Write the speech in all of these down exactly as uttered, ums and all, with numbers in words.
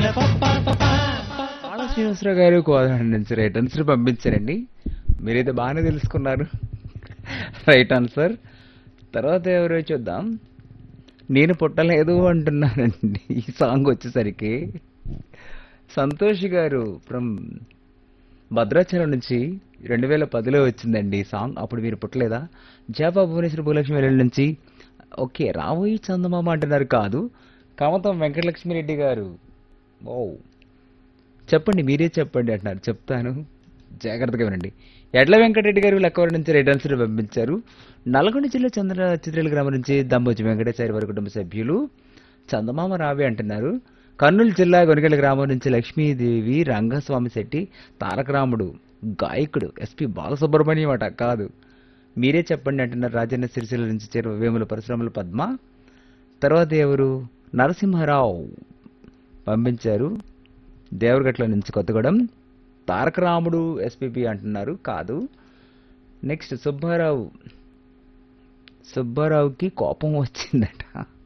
ఆళ్ళ శ్రీనివాసరావు గారు కోదాడ నుంచి రైట్ ఆన్సర్ పంపించారండి. మీరైతే బాగానే తెలుసుకున్నారు రైట్ ఆన్సర్. తర్వాత ఎవరో చూద్దాం. నేను పుట్టలేదు అంటున్నానండి ఈ సాంగ్ వచ్చేసరికి. సంతోష్ గారు ఫ్రమ్ భద్రాచలం నుంచి రెండు వేల పదిలో వచ్చిందండి ఈ సాంగ్. అప్పుడు మీరు పుట్టలేదా? జాబా భువనేశ్వర భూలక్ష్మి వెల్లుల నుంచి ఓకే రాబోయి చందమామ అంటున్నారు కాదు. కామతం వెంకటలక్ష్మిరెడ్డి గారు ఓ చెప్పండి మీరే చెప్పండి అంటున్నారు. చెప్తాను జాగ్రత్తగా వినండి. ఎడ్ల వెంకటరెడ్డి గారు లక్కవరం నుంచి రైట్ ఆన్సర్ పంపించారు. నల్గొండ జిల్లా చంద్ర చిత్రేల గ్రామం నుంచి దమ్మోజి వెంకటేశ్వరి వారి కుటుంబ సభ్యులు చందమామ రావే అంటున్నారు. కర్నూలు జిల్లా గొనిగల గ్రామం నుంచి లక్ష్మీదేవి రంగస్వామి శెట్టి తారకరాముడు గాయకుడు ఎస్పి బాలసుబ్రహ్మణ్యం అట కాదు. మీరే చెప్పండి అంటున్నారు. రాజన్న సిరిసిల్ల నుంచి చేరు వేముల పరిశ్రమల పద్మ. తర్వాత ఎవరు నరసింహారావు పంపించారు. దేవరగట్ల నుంచి కొత్తగూడెం తారకరాముడు ఎస్పీబీ అంటున్నారు కాదు. నెక్స్ట్ సుబ్బారావు సుబ్బారావుకి కోపం వచ్చిందట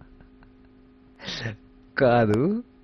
కాదు.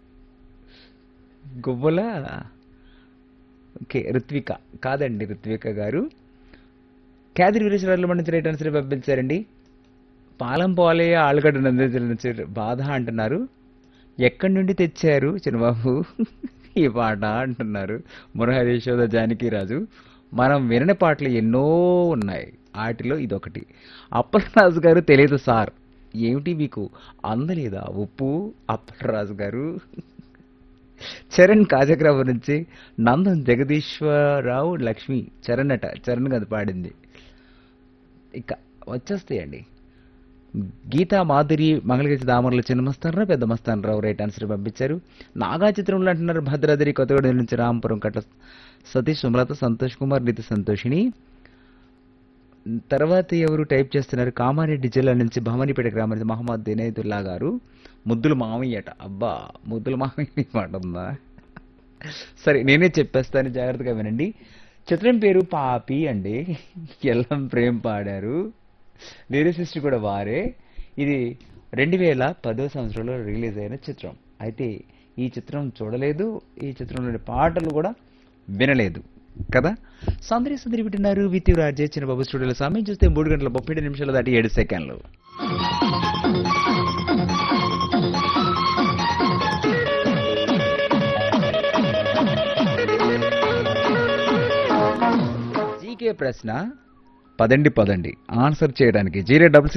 గువ్వల ఓకే ఋత్విక కాదండి. ఋత్విక గారు క్యాదిరి వీరేశ్వరాలు నుంచి రైట్ ఆన్సర్ పంపించారండి. పాలం పోలే ఆలుగడ్డ నందించిన నుంచి బాధ అంటున్నారు. ఎక్కడి నుండి తెచ్చారు చిన్నబాబు ఈ పాట అంటున్నారు. మురహరి యశోద జానకిరాజు. మనం వినని పాటలు ఎన్నో ఉన్నాయి, వాటిలో ఇదొకటి. అప్పలరాజు గారు తెలియదు సార్. ఏమిటి మీకు అందలేదా ఉప్పు? అప్పలరాజు గారు. చరణ్ కాజగ్రాబు నుంచి నందం జగదీశ్వరరావు లక్ష్మి చరణ్ అట. చరణ్ అది పాడింది. ఇక వచ్చేస్తాయండి. గీతా మాధురి మంగళగిరి దామర్ల చిన్న మస్తానరావు పెద్ద మస్తానరావు రైట్ ఆన్సర్ పంపించారు. నాగా చిత్రంలో అంటున్నారు. భద్రాద్రి కొత్తగూడెం నుంచి రాంపురం కట్ల సతీష్ సుమలత సంతోష్ కుమార్ నితి సంతోషిని. తర్వాత ఎవరు టైప్ చేస్తున్నారు. కామారెడ్డి జిల్లా నుంచి భవానీపేట గ్రామం నుంచి మహమ్మద్ దినేదుల్లా గారు ముద్దుల మామయ్య అట. అబ్బా ముద్దుల మామయ్య మాట ఉందా? సరే నేనే చెప్పేస్తాను జాగ్రత్తగా వినండి. చిత్రం పేరు పాపి అండి. ఎల్లం ప్రేమ్ పాడారు. లిరిసిస్ట్ కూడా వారే. ఇది రెండు వేల పదో సంవత్సరంలో రిలీజ్ అయిన చిత్రం. అయితే ఈ చిత్రం చూడలేదు, ఈ చిత్రంలోని పాటలు కూడా వినలేదు కదా. సందరి సందరి వింటున్నారు విత్ రాజే చిన్నబాబు స్టూడియోలో. సమయం చూస్తే మూడు గంటల ముప్పై ఏడు నిమిషాలు దాటి ఏడు సెకండ్లు. జీకే ప్రశ్న పదండి పదండి ఆన్సర్ చేయడానికి జీరో డబల్